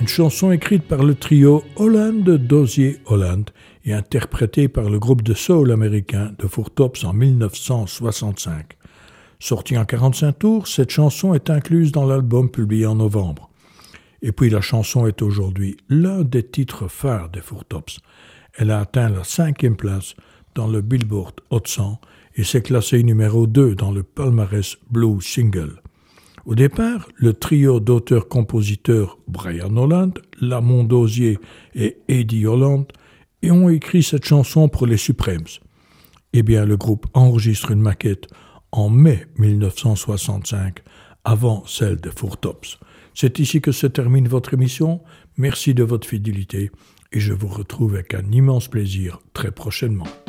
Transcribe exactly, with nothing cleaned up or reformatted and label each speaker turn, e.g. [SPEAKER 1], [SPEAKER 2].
[SPEAKER 1] Une chanson écrite par le trio Holland Dozier Holland et interprétée par le groupe de soul américain The Four Tops en dix-neuf cent soixante-cinq. Sortie en quarante-cinq tours, cette chanson est incluse dans l'album publié en novembre. Et puis la chanson est aujourd'hui l'un des titres phares des Four Tops. Elle a atteint la cinquième place dans le Billboard Hot cent et s'est classée numéro deux dans le palmarès Blue Single. Au départ, le trio d'auteurs-compositeurs Brian Holland, Lamont Dozier et Eddie Holland ont écrit cette chanson pour les Supremes. Eh bien, le groupe enregistre une maquette en mai dix-neuf cent soixante-cinq, avant celle des Four Tops. C'est ici que se termine votre émission. Merci de votre fidélité et je vous retrouve avec un immense plaisir très prochainement.